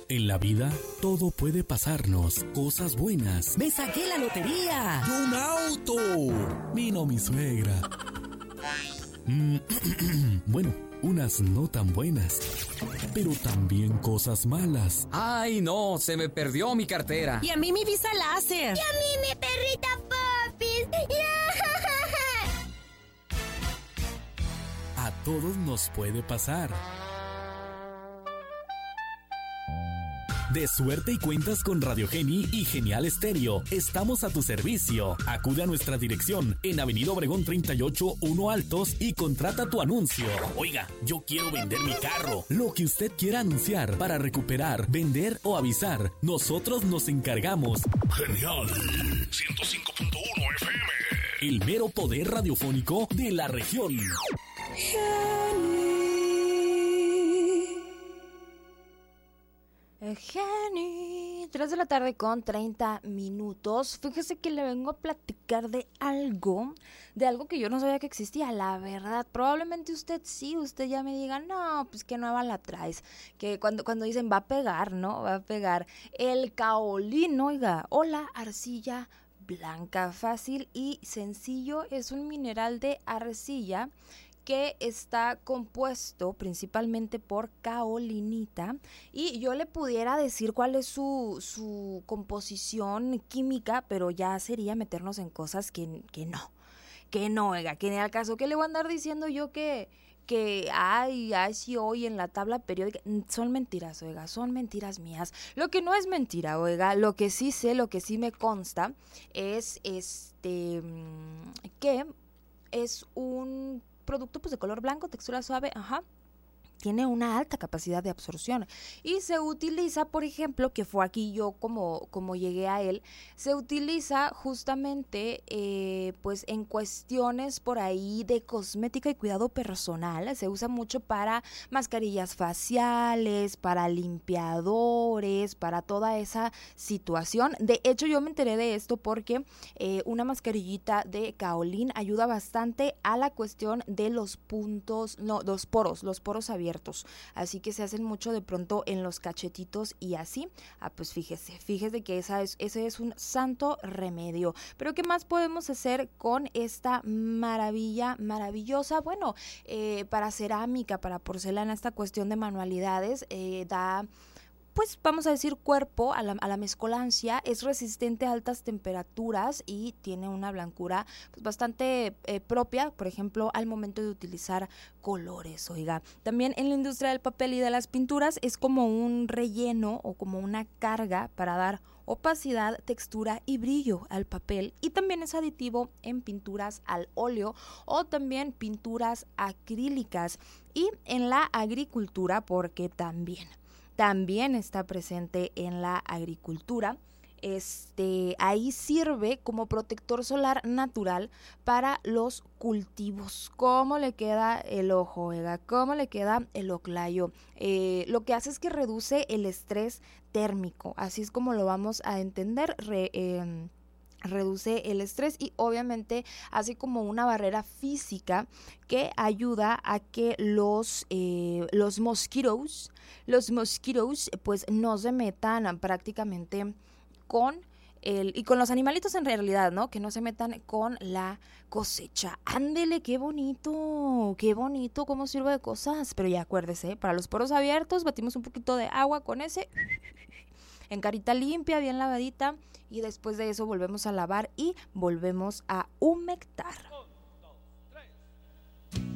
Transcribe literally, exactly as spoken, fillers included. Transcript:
En la vida, todo puede pasarnos. Cosas buenas. ¡Me saqué la lotería! ¡Y un auto! Vino mi suegra. Mm, bueno, unas no tan buenas, pero también cosas malas. ¡Ay, no! Se me perdió mi cartera. Y a mí mi visa láser. Y a mí mi perrita Popis. A todos nos puede pasar. De suerte y cuentas con Radio Geni y Genial Estéreo. Estamos a tu servicio. Acude a nuestra dirección en Avenida Obregón treinta y ocho, uno Altos y contrata tu anuncio. Oiga, yo quiero vender mi carro. Lo que usted quiera anunciar para recuperar, vender o avisar, nosotros nos encargamos. Genial. ciento cinco punto uno F M. El mero poder radiofónico de la región. Geni, tres de la tarde con treinta minutos. Fíjese que le vengo a platicar de algo, de algo que yo no sabía que existía, la verdad. Probablemente usted sí, usted ya me diga, no, pues que nueva la traes. Que cuando, cuando dicen va a pegar, ¿no? Va a pegar. El caolín, oiga, o la arcilla blanca, fácil y sencillo. Es un mineral de arcilla que está compuesto principalmente por caolinita, y yo le pudiera decir cuál es su, su composición química, pero ya sería meternos en cosas que, que no, que no, oiga, que en el caso que le voy a andar diciendo yo que, que ay, ay, sí, hoy en la tabla periódica, son mentiras, oiga, son mentiras mías. Lo que no es mentira, oiga, lo que sí sé, lo que sí me consta, es este, que es un producto pues de color blanco, textura suave, ajá, tiene una alta capacidad de absorción y se utiliza, por ejemplo, que fue aquí yo como, como llegué a él, se utiliza justamente eh, pues en cuestiones por ahí de cosmética y cuidado personal. Se usa mucho para mascarillas faciales, para limpiadores, para toda esa situación. De hecho, yo me enteré de esto porque eh, una mascarillita de kaolin ayuda bastante a la cuestión de los puntos, no, los poros, los poros abiertos. Así que se hacen mucho de pronto en los cachetitos y así. Ah, pues fíjese, fíjese que esa es, ese es un santo remedio. Pero ¿qué más podemos hacer con esta maravilla maravillosa? Bueno, eh, para cerámica, para porcelana, esta cuestión de manualidades eh, da, pues vamos a decir, cuerpo a la, a la mezcolancia, es resistente a altas temperaturas y tiene una blancura pues, bastante eh, propia, por ejemplo, al momento de utilizar colores, oiga. También en la industria del papel y de las pinturas es como un relleno o como una carga para dar opacidad, textura y brillo al papel, y también es aditivo en pinturas al óleo o también pinturas acrílicas y en la agricultura, porque también También está presente en la agricultura. Este, ahí sirve como protector solar natural para los cultivos. ¿Cómo le queda el ojo, oiga? ¿Cómo le queda el oclayo? Eh, lo que hace es que reduce el estrés térmico. Así es como lo vamos a entender. Re, eh, reduce el estrés y obviamente hace como una barrera física que ayuda a que los eh, los mosquitos los mosquitos pues no se metan prácticamente con el, y con los animalitos en realidad, ¿no? Que no se metan con la cosecha. Ándele, qué bonito, qué bonito cómo sirve de cosas. Pero ya acuérdese, para los poros abiertos batimos un poquito de agua con ese en carita limpia, bien lavadita, y después de eso volvemos a lavar y volvemos a humectar.